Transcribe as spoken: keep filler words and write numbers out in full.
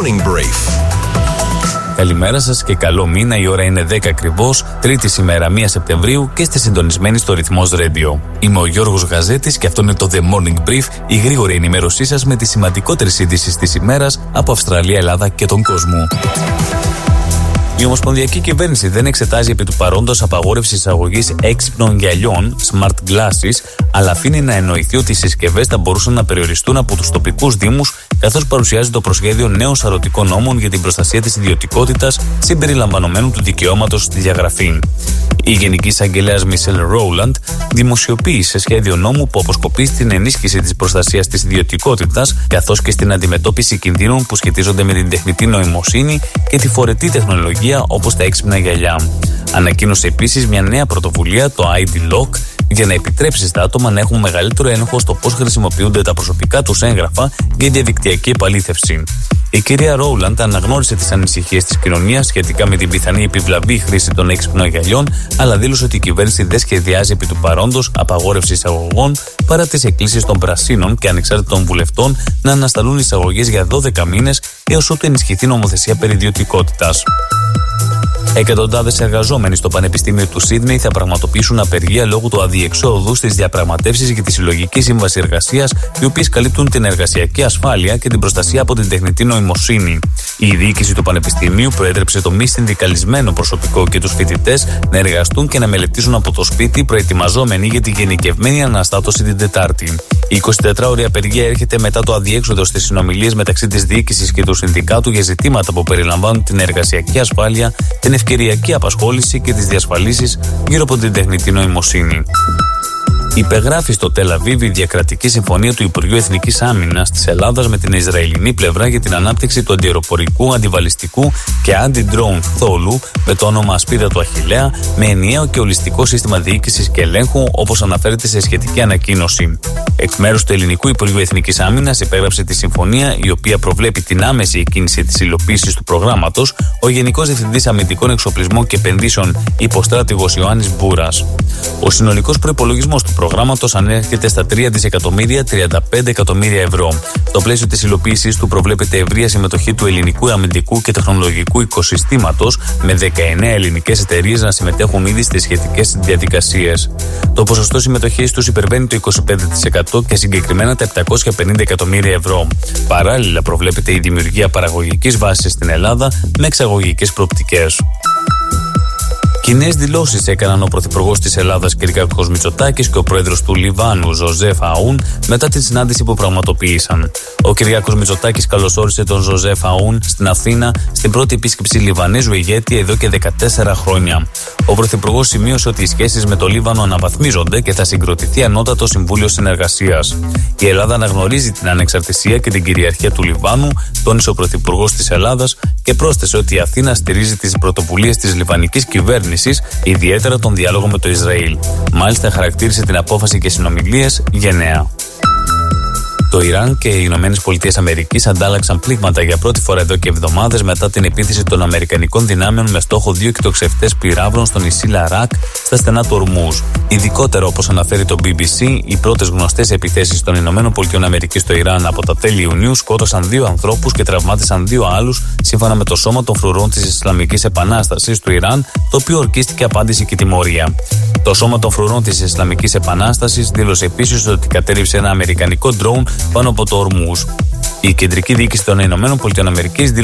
Morning Brief. Καλημέρα σας και καλό μήνα. Η ώρα είναι δέκα ακριβώς, τρίτη σήμερα πρώτη Σεπτεμβρίου και είστε συντονισμένοι στο Ρυθμός Radio. Είμαι ο Γιώργος Γαζέτης και αυτό είναι το The Morning Brief, η γρήγορη ενημέρωσή σας με τις σημαντικότερες ειδήσεις της ημέρας από Αυστραλία, Ελλάδα και τον κόσμο. Η Ομοσπονδιακή Κυβέρνηση δεν εξετάζει επί του παρόντος απαγόρευση εισαγωγής έξυπνων γυαλιών, smart glasses, αλλά αφήνει να εννοηθεί ότι οι συσκευές θα μπορούσαν να περιοριστούν από τους τοπικούς δήμους, καθώς παρουσιάζει το προσχέδιο νέων σαρωτικών νόμων για την προστασία της ιδιωτικότητας, συμπεριλαμβανομένου του δικαιώματος στη διαγραφή. Η Γενική Εισαγγελέας Μισελ Ρόουλαντ δημοσιοποίησε σχέδιο νόμου που αποσκοπεί στην ενίσχυση της προστασίας της ιδιωτικότητας, καθώς και στην αντιμετώπιση κινδύνων που σχετίζονται με την τεχνητή νοημοσύνη και τη φορετή τεχνολογία, όπως τα έξυπνα γυαλιά. Ανακοίνωσε επίσης μια νέα πρωτοβουλία, το άι ντι Lock, για να επιτρέψει στα άτομα να έχουν μεγαλύτερο έλεγχο στο πώς χρησιμοποιούνται τα προσωπικά τους έγγραφα για διαδικτυακή επαλήθευση. Η κυρία Ρόουλαντ αναγνώρισε τις ανησυχίες της κοινωνίας σχετικά με την πιθανή επιβλαβή χρήση των έξυπνων γυαλιών, αλλά δήλωσε ότι η κυβέρνηση δεν σχεδιάζει επί του παρόντος απαγόρευση εισαγωγών παρά τις εκκλήσεις των Πρασίνων και ανεξάρτητων βουλευτών να ανασταλούν εισαγωγές για δώδεκα μήνες έως ότου ενισχυθεί νομοθεσία περί ιδιωτικότητας. Εκατοντάδες εργαζόμενοι στο Πανεπιστήμιο του Σίδνεϊ θα πραγματοποιήσουν απεργία λόγω του αδιεξόδου στις διαπραγματεύσεις για τη Συλλογική Σύμβαση Εργασίας, οι οποίες καλύπτουν την εργασιακή ασφάλεια και την προστασία από την τεχνητή νοημοσύνη. Η διοίκηση του Πανεπιστημίου προέτρεψε το μη συνδικαλισμένο προσωπικό και τους φοιτητές να εργαστούν και να μελετήσουν από το σπίτι, προετοιμαζόμενοι για τη γενικευμένη αναστάτωση την Τετάρτη. Η εικοσιτετράωρη απεργία έρχεται μετά το αδιέξοδο στις συνομιλίες μεταξύ της διοίκησης και του συνδικάτου για ζητήματα που περιλαμβάνουν την εργασιακή ασφάλεια, την ευκαιριακή απασχόληση και τις διασφαλίσεις γύρω από την τεχνητή νοημοσύνη. Υπεγράφει στο Τελ Αβίβ η διακρατική συμφωνία του Υπουργείου Εθνικής Άμυνας της Ελλάδας με την Ισραηλινή πλευρά για την ανάπτυξη του αντιαεροπορικού, αντιβαλιστικού και αντι-drone θόλου με το όνομα Ασπίδα του Αχιλλέα, με ενιαίο και ολιστικό σύστημα διοίκησης και ελέγχου, όπως αναφέρεται σε σχετική ανακοίνωση. Εκ μέρους του Ελληνικού Υπουργείου Εθνικής Άμυνας υπέγραψε τη συμφωνία, η οποία προβλέπει την άμεση εκκίνηση της υλοποίησης του προγράμματος, ο Γενικός Διευθυντής Αμυντικών Εξοπλισμών και Επενδύσεων Υποστράτηγος Ιωάννης Μπούρας. Ο συνολικός προϋπολογισμός του προγράμματος ανέρχεται στα τρία δισεκατομμύρια τριάντα πέντε εκατομμύρια ευρώ. Στο πλαίσιο της υλοποίησης του προβλέπεται ευρεία συμμετοχή του ελληνικού αμυντικού και τεχνολογικού οικοσυστήματος, με δεκαεννέα ελληνικές εταιρείες να συμμετέχουν ήδη στις σχετικές διαδικασίες. Το ποσοστό συμμετοχής τους υπερβαίνει το είκοσι πέντε τοις εκατό και συγκεκριμένα τα επτακόσια πενήντα εκατομμύρια ευρώ. Παράλληλα, προβλέπεται η δημιουργία παραγωγικής βάσης στην Ελλάδα με εξαγωγικές προοπτικές. Κοινές δηλώσεις έκαναν ο Πρωθυπουργός της Ελλάδας Κυριάκος Μητσοτάκης και ο Πρόεδρος του Λιβάνου Ζωζέφ Αούν μετά την συνάντηση που πραγματοποίησαν. Ο Κυριάκος Μητσοτάκης καλωσόρισε τον Ζωζέφ Αούν στην Αθήνα στην πρώτη επίσκεψη Λιβανέζου ηγέτη εδώ και δεκατέσσερα χρόνια. Ο Πρωθυπουργός σημείωσε ότι οι σχέσεις με το Λίβανο αναβαθμίζονται και θα συγκροτηθεί ανώτατο Συμβούλιο Συνεργασίας. Η Ελλάδα αναγνωρίζει την ανεξαρτησία και την κυριαρχία του Λιβάνου, τόνισε ο Πρωθυπουργός της Ελλάδας και πρόσθεσε ότι η Αθήνα στηρίζει τις πρωτοβουλίες της λιβανικής κυβέρνησης, ιδιαίτερα τον διάλογο με το Ισραήλ. Μάλιστα, χαρακτήρισε την απόφαση και συνομιλίες γενναία. Το Ιράν και οι Ηνωμένες Πολιτείες Αμερικής αντάλλαξαν πλήγματα για πρώτη φορά εδώ και εβδομάδες μετά την επίθεση των Αμερικανικών δυνάμεων με στόχο δύο εκτοξευτές πυράβλων στο νησί Λαράκ στα στενά του Ορμούζ. Ειδικότερα, όπως αναφέρει το μπι μπι σι, οι πρώτες γνωστές επιθέσεις των Ηνωμένων Πολιτειών Αμερικής στο Ιράν από τα τέλη Ιουνίου σκότωσαν δύο ανθρώπους και τραυμάτισαν δύο άλλους, σύμφωνα με το Σώμα των Φρουρών της Ισλαμικής Επανάστασης του Ιράν, το οποίο ορκίστηκε απάντηση και τιμωρία. Το Σώμα των Φρουρών της Ισλαμικής Επανάστασης δήλωσε επίσης ότι κατέρριψε ένα αμερικανικό ντρόουν πάνω από το Ορμούζ. Η κεντρική διοίκηση των ΗΠΑ δήλωσε